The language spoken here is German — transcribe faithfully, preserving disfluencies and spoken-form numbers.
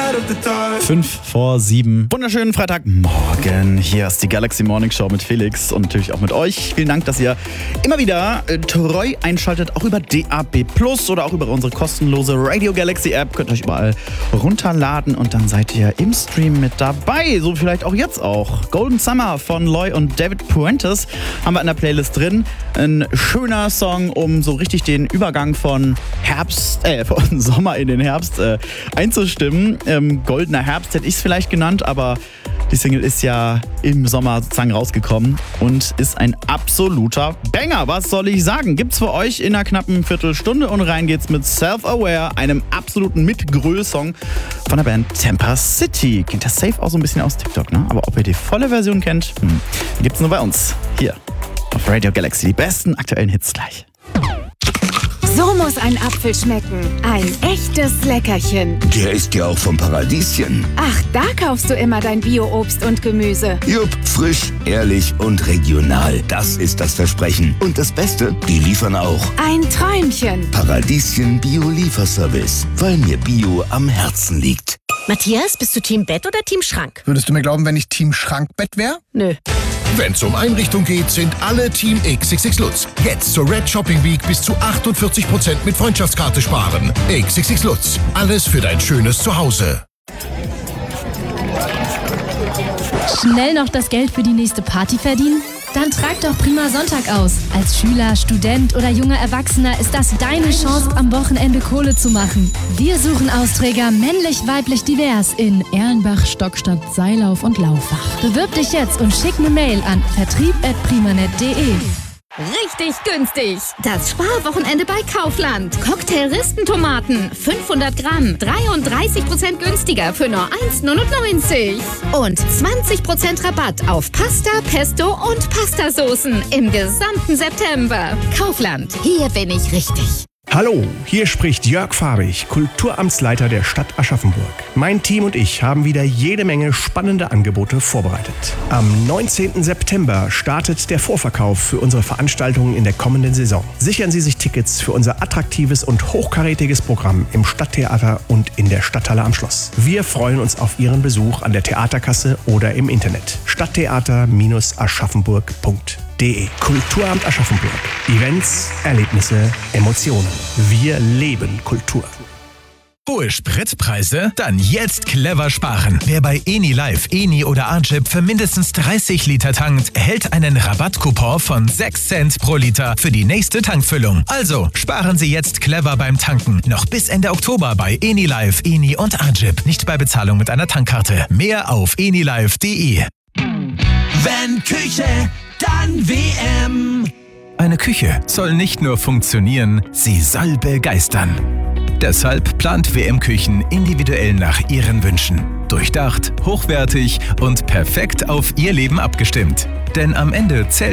Fünf vor sieben. Wunderschönen Freitagmorgen. Hier ist die Galaxy Morning Show mit Felix und natürlich auch mit euch. Vielen Dank, dass ihr immer wieder äh, treu einschaltet, auch über D A B Plus oder auch über unsere kostenlose Radio Galaxy App. Könnt ihr euch überall runterladen und dann seid ihr im Stream mit dabei. So vielleicht auch jetzt auch. Golden Summer von Loy und David Puentes haben wir in der Playlist drin. Ein schöner Song, um so richtig den Übergang von Herbst, äh, von Sommer in den Herbst äh, einzustimmen. Ähm, Goldener Herbst hätte ich es vielleicht genannt, aber die Single ist ja im Sommer sozusagen rausgekommen und ist ein absoluter Banger. Was soll ich sagen? Gibt's für euch in einer knappen Viertelstunde und rein geht's mit Self-Aware, einem absoluten Mitgröl-Song von der Band Tampa City. Kennt das safe auch so ein bisschen aus TikTok, ne? Aber ob ihr die volle Version kennt, hm, gibt's nur bei uns. Hier auf Radio Galaxy. Die besten aktuellen Hits gleich. So muss ein Apfel schmecken. Ein echtes Leckerchen. Der ist ja auch vom Paradieschen. Ach, da kaufst du immer dein Bio-Obst und Gemüse. Jupp, frisch, ehrlich und regional. Das ist das Versprechen. Und das Beste, die liefern auch. Ein Träumchen. Paradieschen Bio-Lieferservice. Weil mir Bio am Herzen liegt. Matthias, bist du Team Bett oder Team Schrank? Würdest du mir glauben, wenn ich Team Schrankbett wäre? Nö. Wenn's um Einrichtung geht, sind alle Team X X X Lutz. Jetzt zur Red Shopping Week bis zu achtundvierzig Prozent mit Freundschaftskarte sparen. X X X Lutz. Alles für dein schönes Zuhause. Schnell noch das Geld für die nächste Party verdienen? Dann trag doch Prima Sonntag aus. Als Schüler, Student oder junger Erwachsener ist das deine Chance, am Wochenende Kohle zu machen. Wir suchen Austräger männlich, weiblich, divers in Erlenbach, Stockstadt, Seilauf und Laufach. Bewirb dich jetzt und schick eine Mail an vertrieb at primanet punkt de. Richtig günstig. Das Sparwochenende bei Kaufland. Cocktail-Ristentomaten. fünfhundert Gramm. dreiunddreißig Prozent günstiger für nur eins neunundneunzig. Und zwanzig Prozent Rabatt auf Pasta, Pesto und Pastasoßen im gesamten September. Kaufland. Hier bin ich richtig. Hallo, hier spricht Jörg Fahrig, Kulturamtsleiter der Stadt Aschaffenburg. Mein Team und ich haben wieder jede Menge spannende Angebote vorbereitet. Am neunzehnten September startet der Vorverkauf für unsere Veranstaltungen in der kommenden Saison. Sichern Sie sich Tickets für unser attraktives und hochkarätiges Programm im Stadttheater und in der Stadthalle am Schloss. Wir freuen uns auf Ihren Besuch an der Theaterkasse oder im Internet. stadttheater Aschaffenburg punkt de. Kulturamt Aschaffenburg. Events, Erlebnisse, Emotionen. Wir leben Kultur. Hohe Spritpreise? Dann jetzt clever sparen. Wer bei Enilive, Eni oder Archip für mindestens dreißig Liter tankt, erhält einen Rabattcoupon von sechs Cent pro Liter für die nächste Tankfüllung. Also sparen Sie jetzt clever beim Tanken. Noch bis Ende Oktober bei Enilive, Eni und Archip. Nicht bei Bezahlung mit einer Tankkarte. Mehr auf enilive punkt de. Wenn Küche, dann W M. Eine Küche soll nicht nur funktionieren, sie soll begeistern. Deshalb plant W M Küchen individuell nach Ihren Wünschen. Durchdacht, hochwertig und perfekt auf Ihr Leben abgestimmt. Denn am Ende zählt